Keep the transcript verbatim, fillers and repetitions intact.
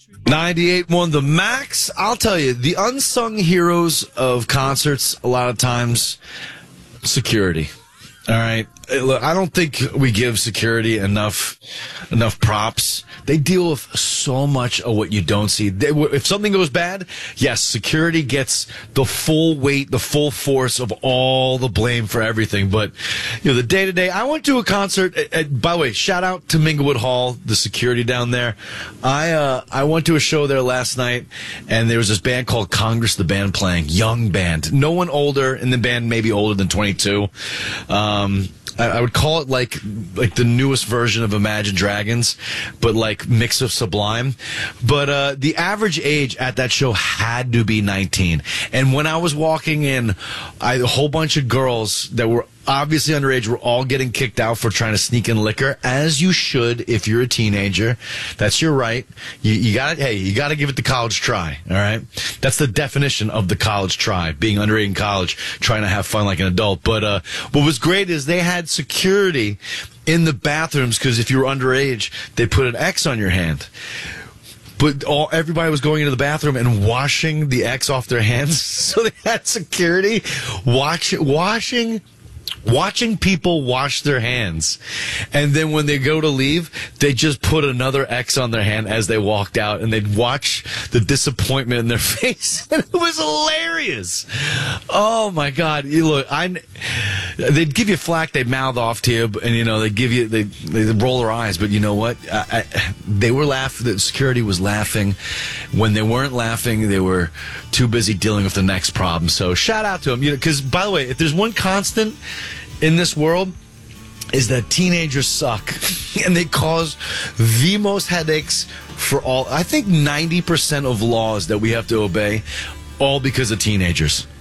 ninety-eight one The Max. I'll tell you, the unsung heroes of concerts, a lot of times, security. All right. Look, I don't think we give security enough enough props. They deal with so much of what you don't see. They, if something goes bad, yes, security gets the full weight, the full force of all the blame for everything. But, you know, the day-to-day, I went to a concert. Uh, uh, by the way, shout out to Minglewood Hall, the security down there. I uh, I went to a show there last night, and there was this band called Congress, the band playing. Young band. No one older in the band, maybe older than twenty-two. Um... I would call it like like the newest version of Imagine Dragons, but like mix of Sublime. But uh, the average age at that show had to be nineteen. And when I was walking in, I, a whole bunch of girls that were obviously underage were all getting kicked out for trying to sneak in liquor, as you should if you're a teenager. That's your right. You, you got hey, you got to give it the college try. All right, that's the definition of the college try: being underage in college, trying to have fun like an adult. But uh, what was great is they had security in the bathrooms, because if you were underage, they put an X on your hand. But all, everybody was going into the bathroom and washing the X off their hands, so they had security watch, washing. Watching people wash their hands, and then when they go to leave, they just put another X on their hand as they walked out, and they'd watch the disappointment in their face, and it was hilarious. Oh my God! You look, I they'd give you flack, they'd mouth off to you, and you know they give you they they roll their eyes, but you know what? I, I, they were laughing. The security was laughing. When they weren't laughing, they were too busy dealing with the next problem. So shout out to them, you know, because by the way, if there's one constant in this world, is that teenagers suck and they cause the most headaches for all. I think ninety percent of laws that we have to obey, all because of teenagers.